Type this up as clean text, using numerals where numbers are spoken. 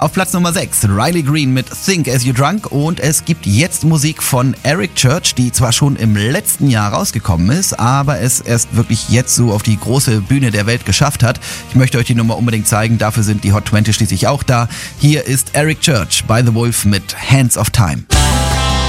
Auf Platz Nummer 6, Riley Green mit Think As You Drunk, und es gibt jetzt Musik von Eric Church, die zwar schon im letzten Jahr rausgekommen ist, aber es erst wirklich jetzt so auf die große Bühne der Welt geschafft hat. Ich möchte euch die Nummer unbedingt zeigen, dafür sind die Hot 20 schließlich auch da. Hier ist Eric Church bei The Wolf mit Hands of Time.